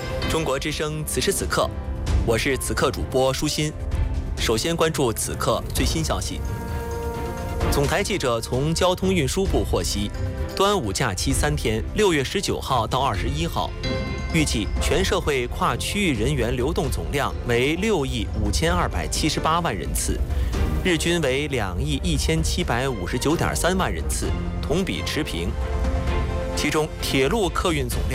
中国之声此时此刻，我是此刻主播舒心。首先关注此刻最新消息。总台记者从交通运输部获悉，端午假期3天，6月19号到21号，预计全社会跨区域人员流动总量为6亿5278万人次，日均为2亿1759.3万人次，同比持平。其中，铁路客运总量